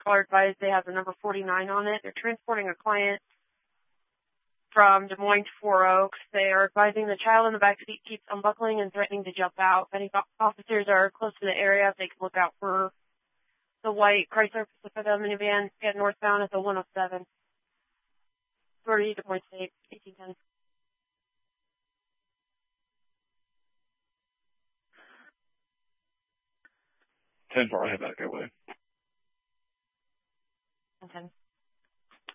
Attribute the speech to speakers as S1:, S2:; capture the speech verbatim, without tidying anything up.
S1: caller advised they have the number forty-nine on it. They're transporting a client from Des Moines to Four Oaks. They are advising the child in the back seat keeps unbuckling and threatening to jump out. If any officers are close to the area, they can look out for the white Chrysler Pacifica minivan get northbound at the one oh seven. Authority, Des Moines State, eighteen ten.
S2: ten four, I have that go away.
S1: ten.